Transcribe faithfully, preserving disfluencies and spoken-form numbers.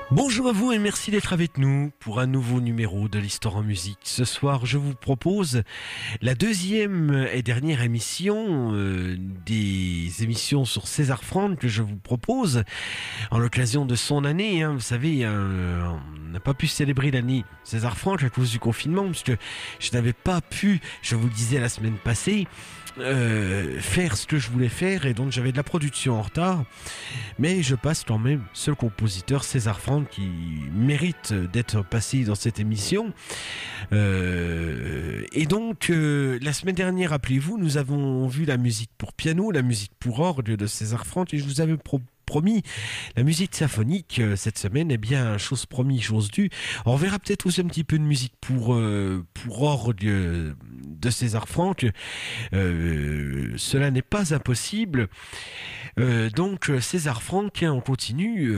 Bonjour à vous et merci d'être avec nous pour un nouveau numéro de l'Histoire en musique. Ce soir, je vous propose la deuxième et dernière émission euh, des émissions sur César Franck que je vous propose en l'occasion de son année. Hein. Vous savez, euh, on n'a pas pu célébrer l'année César Franck à cause du confinement parce que je n'avais pas pu, je vous le disais la semaine passée, euh, faire ce que je voulais faire et donc j'avais de la production en retard. Mais je passe quand même ce compositeur César Franck qui mérite d'être passé dans cette émission. Euh, et donc, euh, la semaine dernière, rappelez-vous, nous avons vu la musique pour piano, la musique pour orgue de César Franck et je vous avais pro- promis la musique symphonique euh, cette semaine. Eh bien, chose promis, chose due. On verra peut-être aussi un petit peu de musique pour, euh, pour orgue euh, de César Franck. Euh, cela n'est pas impossible. Euh, donc César Franck, hein, on continue.